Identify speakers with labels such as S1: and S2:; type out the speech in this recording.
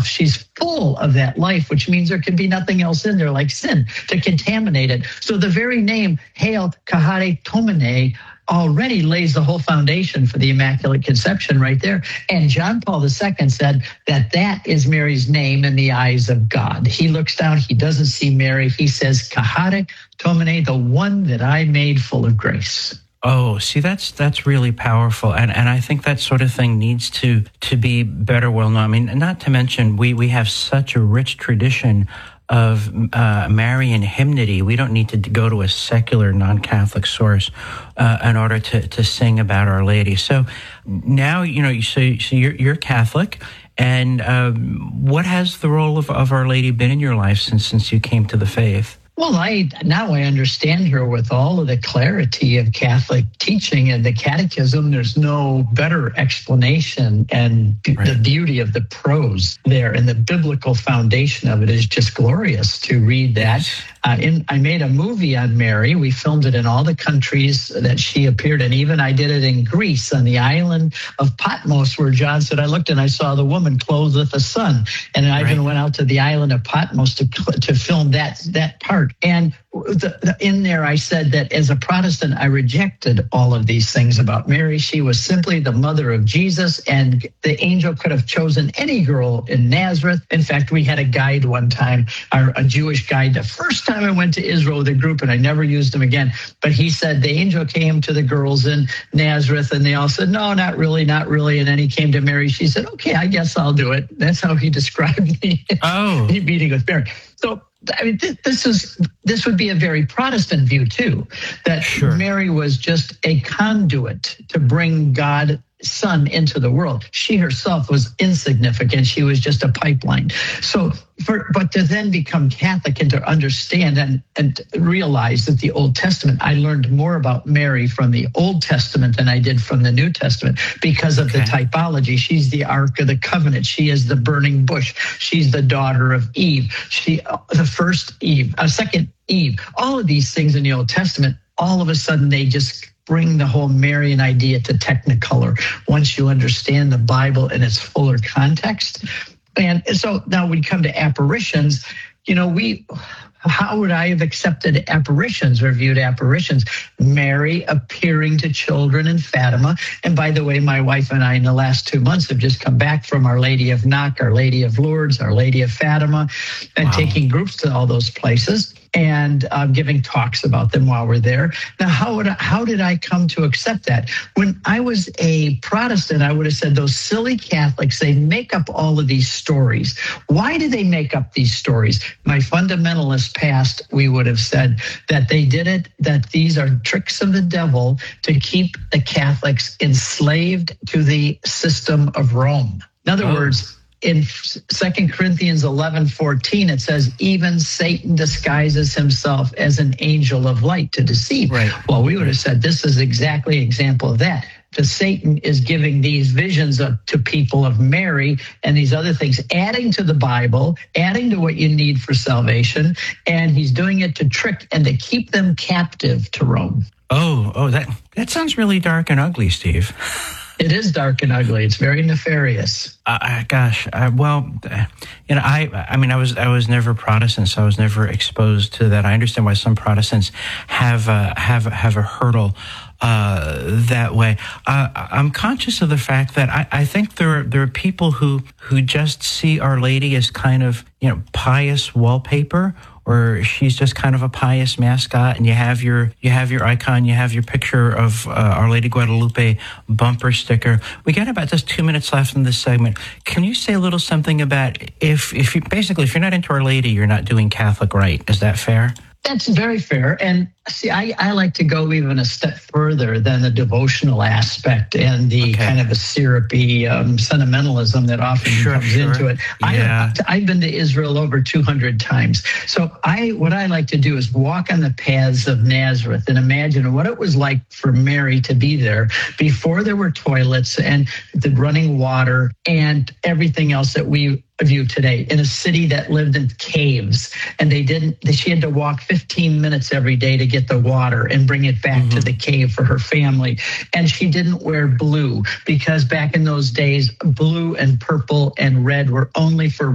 S1: herself. She's full of that life, which means there can be nothing else in there like sin to contaminate it. So the very name, Hail Kahare Tomene, already lays the whole foundation for the Immaculate Conception right there. And John Paul II said that is Mary's name in the eyes of God. He looks down, he doesn't see Mary. He says, Kahare Tomene, the one that I made full of grace.
S2: Oh, see, that's really powerful. And I think that sort of thing needs to be better well known. I mean, not to mention, we have such a rich tradition of Marian hymnody. We don't need to go to a secular non-Catholic source in order to sing about Our Lady. So now, so you're Catholic, and what has the role of Our Lady been in your life since you came to the faith?
S1: Well, now I understand her with all of the clarity of Catholic teaching and the catechism. There's no better explanation, and the beauty of the prose there and the biblical foundation of it is just glorious to read that. Yes. I made a movie on Mary. We filmed it in all the countries that she appeared in. Even I did it in Greece on the island of Patmos, where John said, I looked and I saw the woman clothed with the sun. And I even went out to the island of Patmos to film that part. And in there, I said that as a Protestant, I rejected all of these things about Mary. She was simply the mother of Jesus, and the angel could have chosen any girl in Nazareth. In fact, we had a guide one time, a Jewish guide, the first time I went to Israel with a group, and I never used him again. But he said the angel came to the girls in Nazareth, and they all said, no, not really, not really. And then he came to Mary. She said, okay, I guess I'll do it. That's how he described the meeting with Mary. So, I mean, this would be a very Protestant view, too, that Mary was just a conduit to bring God's Son into the world. She herself was insignificant. She was just a pipeline. So, but to then become Catholic and to understand and realize that the Old Testament, I learned more about Mary from the Old Testament than I did from the New Testament because of the typology. She's the Ark of the Covenant. She is the burning bush. She's the daughter of Eve. The first Eve, second Eve. All of these things in the Old Testament, all of a sudden they just bring the whole Marian idea to technicolor once you understand the Bible in its fuller context. And so now we come to apparitions. How would I have accepted apparitions or viewed apparitions? Mary appearing to children in Fatima. And by the way, my wife and I in the last 2 months have just come back from Our Lady of Knock, Our Lady of Lourdes, Our Lady of Fatima, and taking groups to all those places and giving talks about them while we're there. Now, how did I come to accept that? When I was a Protestant, I would have said those silly Catholics, they make up all of these stories. Why do they make up these stories? My fundamentalist past, we would have said that they did it, that these are tricks of the devil to keep the Catholics enslaved to the system of Rome. In other words, in 2 Corinthians 11:14, it says, even Satan disguises himself as an angel of light to deceive. Well, we would have said this is exactly an example of that. Because Satan is giving these visions to people of Mary and these other things, adding to the Bible, adding to what you need for salvation, and he's doing it to trick and to keep them captive to Rome.
S2: That sounds really dark and ugly, Steve.
S1: It is dark and ugly. It's very nefarious.
S2: I was never Protestant, so I was never exposed to that. I understand why some Protestants have a hurdle that way. I'm conscious of the fact that I think there are people who just see Our Lady as kind of pious wallpaper, or she's just kind of a pious mascot, and you have your icon, you have your picture of Our Lady Guadalupe bumper sticker. We got about just 2 minutes left in this segment. Can you say a little something about if you're not into Our Lady, you're not doing Catholic right? Is that fair?
S1: That's very fair. And see, I like to go even a step further than the devotional aspect and the kind of a syrupy sentimentalism that often comes into it. I've been to Israel over 200 times. So what I like to do is walk on the paths of Nazareth and imagine what it was like for Mary to be there before there were toilets and the running water and everything else that we view today, in a city that lived in caves, and she had to walk 15 minutes every day to get the water and bring it back to the cave for her family. And she didn't wear blue because back in those days, blue and purple and red were only for